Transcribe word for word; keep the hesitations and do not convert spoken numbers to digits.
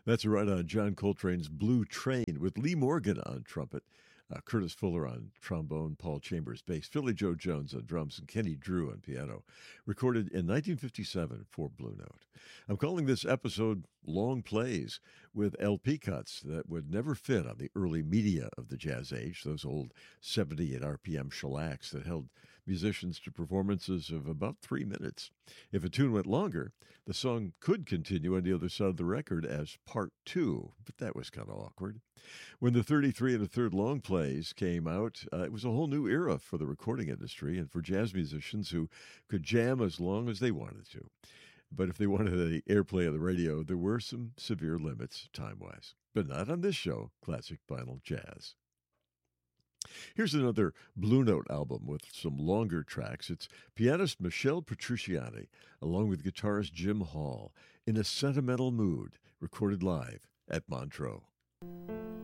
That's right on John Coltrane's Blue Train with Lee Morgan on trumpet, uh, Curtis Fuller on trombone, Paul Chambers bass, Philly Joe Jones on drums, and Kenny Drew on piano. Recorded in nineteen fifty-seven for Blue Note. I'm calling this episode Long Plays, with L P cuts that would never fit on the early media of the jazz age, those old seventy-eight R P M shellacks that held musicians to performances of about three minutes. If a tune went longer, the song could continue on the other side of the record as part two, but that was kind of awkward. When the thirty-three and a third long plays came out, uh, it was a whole new era for the recording industry and for jazz musicians who could jam as long as they wanted to. But if they wanted the airplay on the radio, there were some severe limits time-wise. But not on this show, Classic Vinyl Jazz. Here's another Blue Note album with some longer tracks. It's pianist Michel Petrucciani, along with guitarist Jim Hall, in a sentimental mood, recorded live at Montreux.